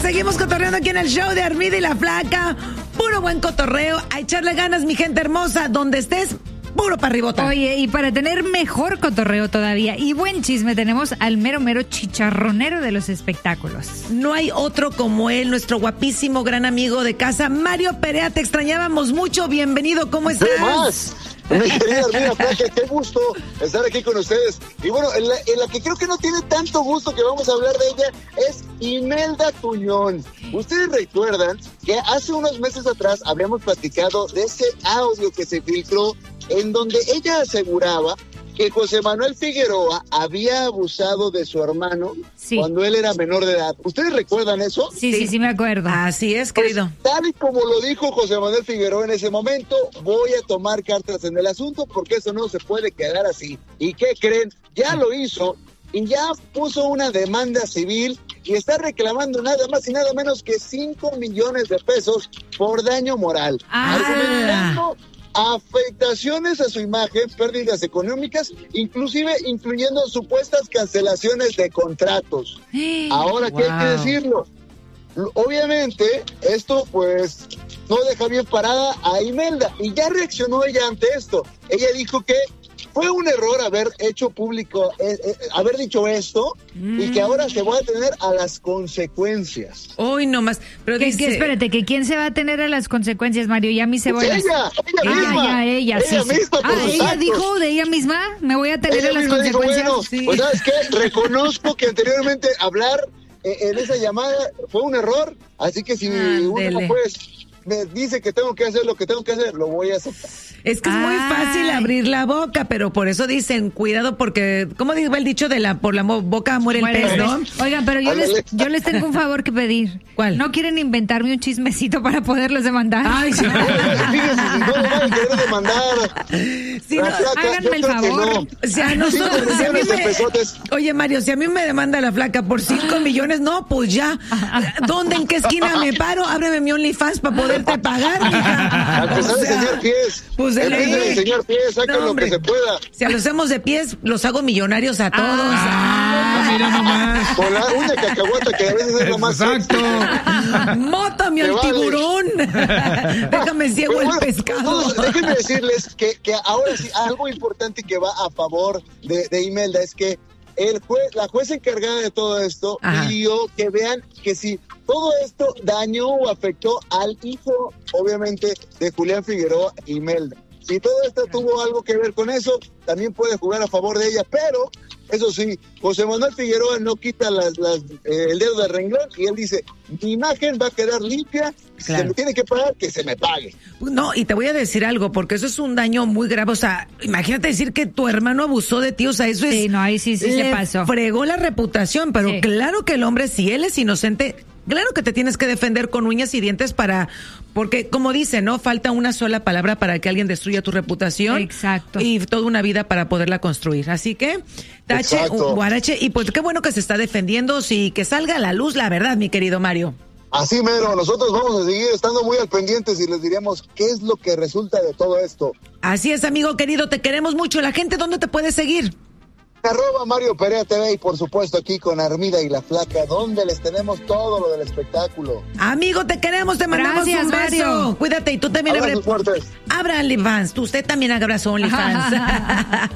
seguimos cotorreando aquí en el show de Armida y la Flaca. Puro buen cotorreo. A echarle ganas, mi gente hermosa. Donde estés, puro para arribota. Oye, y para tener mejor cotorreo todavía y buen chisme, tenemos al mero chicharronero de los espectáculos. No hay otro como él, nuestro guapísimo gran amigo de casa, Mario Perea. Te extrañábamos mucho. Bienvenido, ¿cómo estás? ¿Qué más? Mi querida Armida Flaca, qué gusto estar aquí con ustedes. Y bueno, en la que creo que no tiene tanto gusto que vamos a hablar de ella es Imelda Tuñón. Ustedes recuerdan que hace unos meses atrás habíamos platicado de ese audio que se filtró en donde ella aseguraba que José Manuel Figueroa había abusado de su hermano cuando él era menor de edad. ¿Ustedes recuerdan eso? Sí, me acuerdo. Así es, querido. Pues, tal y como lo dijo José Manuel Figueroa en ese momento, voy a tomar cartas en el asunto porque eso no se puede quedar así. ¿Y qué creen? Ya lo hizo y ya puso una demanda civil y está reclamando nada más y nada menos que 5 millones de pesos por daño moral. Argumentando afectaciones a su imagen, pérdidas económicas, inclusive incluyendo supuestas cancelaciones de contratos. Ahora, ¿qué hay que decirlo? Obviamente, esto pues no deja bien parada a Imelda, y ya reaccionó ella ante esto. Ella dijo que fue un error haber hecho público, haber dicho esto, y que ahora se va a tener a las consecuencias. Hoy nomás, pero dice... espérate, que ¿quién se va a tener a las consecuencias, Mario? Ya mis cebollas. Ella misma. Ella misma. Ella dijo de ella misma, me voy a tener a las consecuencias. Dijo, bueno, pues ¿sabes qué? Reconozco que anteriormente hablar en esa llamada fue un error, así que si uno pues me dice que tengo que hacer lo que tengo que hacer, lo voy a aceptar. Es que es muy fácil abrir la boca, pero por eso dicen, cuidado, porque, ¿cómo dice el dicho de por la boca muere el pez, no? Oigan, pero yo les tengo un favor que pedir. ¿Cuál? ¿No quieren inventarme un chismecito para poderlos demandar? Ay, sí. Fíjense, si no lo van a querer demandar. Sí, háganme el favor. Si a nosotros, oye, Mario, si a mí me demanda la Flaca por 5 millones, no, pues ya. ¿Dónde, en qué esquina me paro? Ábreme mi OnlyFans para poderte pagar, mija. A pesar de enseñar pies. Pues en vez de enseñar pies, sacan lo que se pueda. Si a los hacemos de pies, los hago millonarios a todos. Mira nomás. Con la una cacahuata que a veces es lo más. Exacto. Mótame al tiburón. Déjame ciego el pescado. Entonces, déjenme decirles que ahora sí, algo importante que va a favor de Imelda es que la jueza encargada de todo esto pidió que vean que si todo esto dañó o afectó al hijo, obviamente, de Julián Figueroa, Imelda. Si todo esto tuvo algo que ver con eso, también puede jugar a favor de ella, pero eso sí, José Manuel Figueroa no quita el dedo del renglón y él dice, mi imagen va a quedar limpia, si se me tiene que pagar, que se me pague. No, y te voy a decir algo, porque eso es un daño muy grave, o sea, imagínate decir que tu hermano abusó de ti, o sea, eso es... Sí, no, ahí sí se pasó. Fregó la reputación, pero claro que el hombre, si él es inocente... Claro que te tienes que defender con uñas y dientes porque como dice, ¿no? Falta una sola palabra para que alguien destruya tu reputación. Exacto. Y toda una vida para poderla construir. Así que, tache, guarache, y pues qué bueno que se está defendiendo, sí, que salga a la luz la verdad, mi querido Mario. Así mero, nosotros vamos a seguir estando muy al pendientes y les diremos qué es lo que resulta de todo esto. Así es, amigo querido, te queremos mucho. La gente, ¿dónde te puede seguir? @Mario Perea TV y por supuesto aquí con Armida y la Flaca, donde les tenemos todo lo del espectáculo. Amigo, te queremos, te mandamos un beso. Mario. Cuídate y tú también abra sus puertas. Abra OnlyFans, usted también abra su OnlyFans.